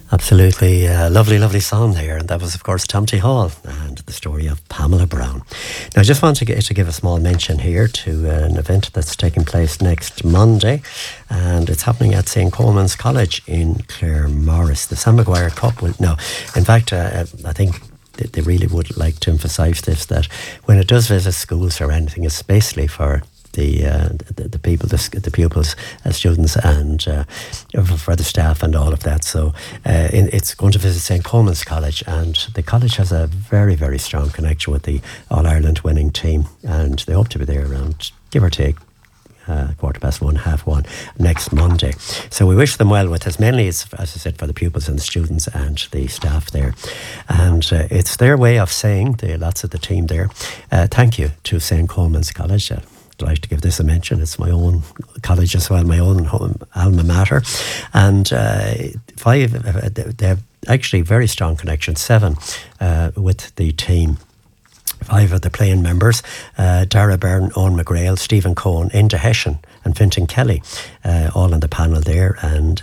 Absolutely lovely, lovely song there. And that was, of course, Tom T. Hall and the story of Pamela Brown. Now, I just want to give a small mention here to an event that's taking place next Monday. And it's happening at St. Coleman's College in Claremorris. The Sam Maguire Cup will... No, in fact, I think they really would like to emphasise this, that when it does visit schools or anything, it's basically for the people, the pupils, students, and for the staff and all of that. So it's going to visit St. Coleman's College, and the college has a very, very strong connection with the All-Ireland winning team, and they hope to be there around, give or take, 1:15, 1:30 next Monday. So we wish them well with this, mainly it's, as I said, for the pupils and the students and the staff there. And it's their way of saying, lots of the team there, thank you to St. Coleman's College. I'd like to give this a mention. It's my own college as well, my own alma mater. And they have actually very strong connections, 7 with the team. 5 of the playing members, Dara Byrne, Owen McGrail, Stephen Cohen, Enda Hession and Fintan Kelly, all on the panel there, and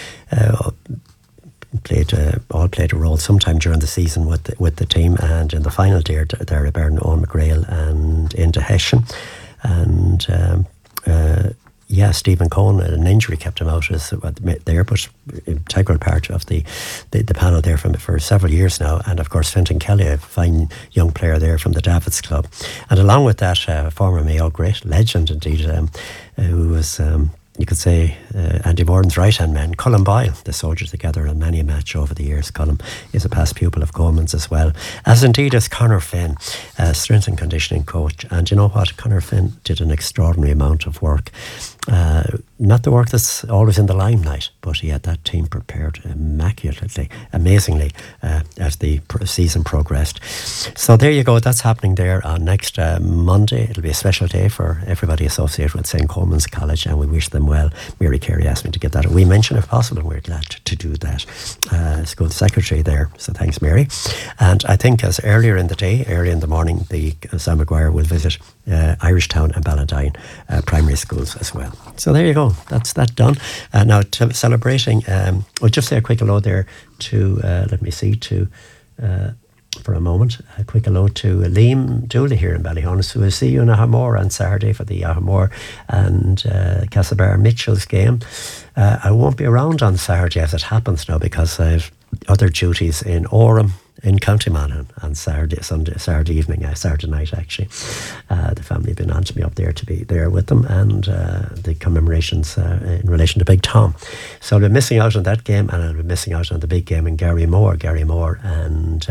all played a role sometime during the season with the team, and in the final there, Dara Byrne, Owen McGrail and Enda Hession. And Stephen Cohen, an injury kept him out there, but integral part of the panel there for several years now. And of course, Fintan Kelly, a fine young player there from the Davids Club. And along with that, former Mayo great, legend indeed, who was... you could say Andy Moran's right-hand man, Colin Boyle. The soldiers together on many a match over the years. Colin is a past pupil of Coleman's as well, as indeed is Conor Finn, strength and conditioning coach. And you know what? Conor Finn did an extraordinary amount of work. Not the work that's always in the limelight, but he had that team prepared immaculately, amazingly, as the season progressed. So there you go, that's happening there on next Monday. It'll be a special day for everybody associated with St. Coleman's College, and we wish them well. Mary Carey asked me to get that. We mentioned if possible, and we're glad to do that. School secretary there, so thanks, Mary. And I think as earlier in the morning, the Sam Maguire will visit Irish Town and Ballantyne primary schools as well. So there you go, that's that done. Now celebrating, I'll just say a quick hello there to for a moment, a quick hello to Liam Dooley here in Ballyhonus, who will see you in Ahamore on Saturday for the Ahamore and Castlebar Mitchell's game. I won't be around on Saturday as it happens now, because I have other duties in Orem in County Monaghan on Saturday evening, Saturday night actually. The family have been on to me up there to be there with them, and the commemorations in relation to Big Tom. So I'll be missing out on that game, and I'll be missing out on the big game in Garrymore and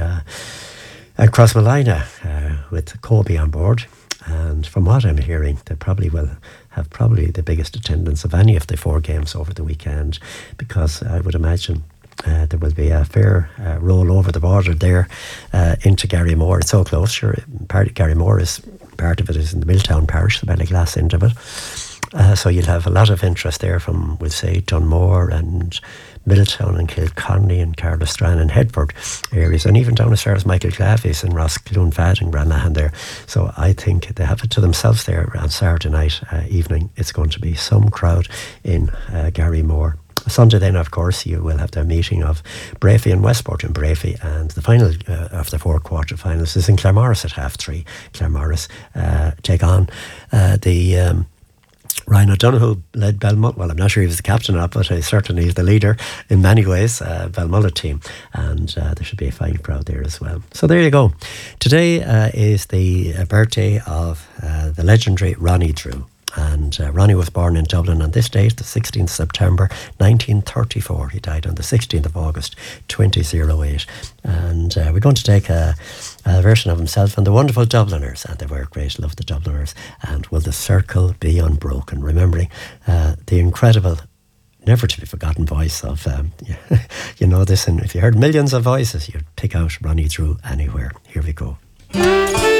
Crossmolina with Kobe on board. And from what I'm hearing, they probably will have the biggest attendance of any of the 4 games over the weekend, because I would imagine there will be a fair roll over the border there into Garrymore. It's so close. Sure, part of Garrymore part of it is in the Milltown parish, the Ballyglass end of it. So you'll have a lot of interest there from, we'll say, Dunmore and Milltown and Kilconnelly and Carlistran and Headford areas, and even down as far as Michael Clavis and Rosclune-Fad and Granlahan there. So I think they have it to themselves there on Saturday night evening. It's going to be some crowd in Garrymore. Sunday then, of course, you will have the meeting of Brafey and Westport in Brafey, and the final of the 4 quarter-finals is in Claremorris at 3:30. Claremorris take on the Ryan O'Donoghue led Belmullet. Well, I'm not sure he was the captain or not, but certainly he's the leader in many ways, Belmullet team, and there should be a fine crowd there as well. So there you go. Today is the birthday of the legendary Ronnie Drew. And Ronnie was born in Dublin on this date, the 16th September 1934. He died on the 16th of August 2008. And we're going to take a version of himself and the wonderful Dubliners. And they were great, love the Dubliners. And Will the Circle Be Unbroken? Remembering the incredible, never to be forgotten voice of, you know this, and if you heard millions of voices, you'd pick out Ronnie Drew anywhere. Here we go.